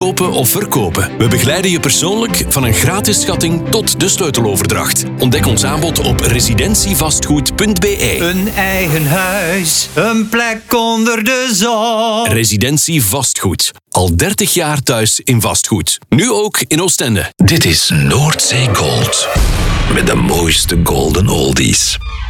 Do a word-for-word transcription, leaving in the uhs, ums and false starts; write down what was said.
kopen of verkopen. We begeleiden je persoonlijk van een gratis schatting tot de sleuteloverdracht. Ontdek ons aanbod op residentievastgoed punt b e. Een eigen huis, een plek onder de zon. Residentie Vastgoed. Al dertig jaar thuis in vastgoed. Nu ook in Oostende. Dit is Noordzee Gold. Met de mooiste golden oldies.